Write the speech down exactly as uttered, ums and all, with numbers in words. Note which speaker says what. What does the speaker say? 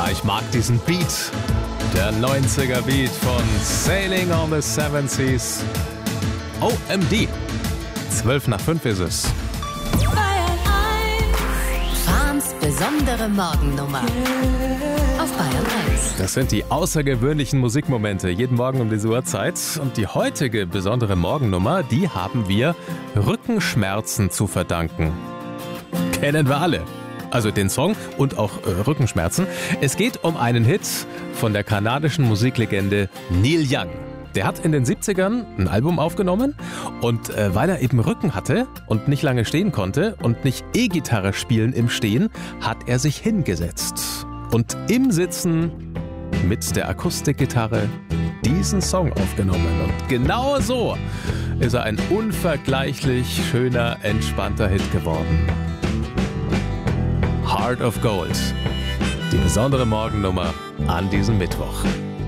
Speaker 1: ich mag diesen Beat. Der neunziger Beat von Sailing on the Seven Seas. O M D. zwölf nach fünf ist es.
Speaker 2: Fahns besondere Morgennummer. Auf Bayern eins.
Speaker 1: Das sind die außergewöhnlichen Musikmomente jeden Morgen um diese Uhrzeit. Und die heutige besondere Morgennummer, die haben wir Rückenschmerzen zu verdanken. Kennen wir alle. Also den Song und auch äh, Rückenschmerzen. Es geht um einen Hit von der kanadischen Musiklegende Neil Young. Der hat in den siebzigern ein Album aufgenommen und äh, weil er eben Rücken hatte und nicht lange stehen konnte und nicht E-Gitarre spielen im Stehen, hat er sich hingesetzt und im Sitzen mit der Akustikgitarre diesen Song aufgenommen. Und genau so ist er ein unvergleichlich schöner, entspannter Hit geworden. Heart of Gold. Die besondere Morgennummer an diesem Mittwoch.